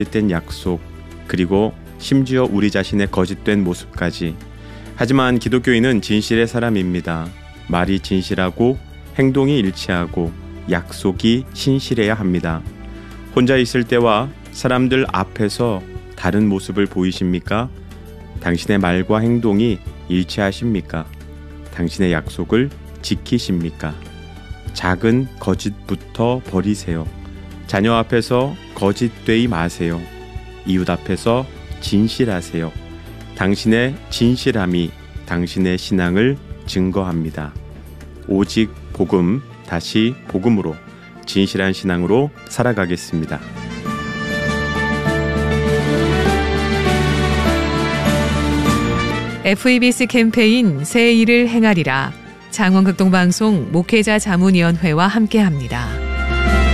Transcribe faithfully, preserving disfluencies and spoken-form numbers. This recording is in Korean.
거짓된 약속, 그리고 심지어 우리 자신의 거짓된 모습까지. 하지만 기독교인은 진실의 사람입니다. 말이 진실하고 행동이 일치하고 약속이 신실해야 합니다. 혼자 있을 때와 사람들 앞에서 다른 모습을 보이십니까? 당신의 말과 행동이 일치하십니까? 당신의 약속을 지키십니까? 작은 거짓부터 버리세요. 자녀 앞에서 거짓되이 마세요. 이웃 앞에서 진실하세요. 당신의 진실함이 당신의 신앙을 증거합니다. 오직 복음, 다시 복음으로 진실한 신앙으로 살아가겠습니다. 에프이비씨 캠페인 새 일을 행하리라, 장원극동방송 목회자 자문위원회와 함께합니다.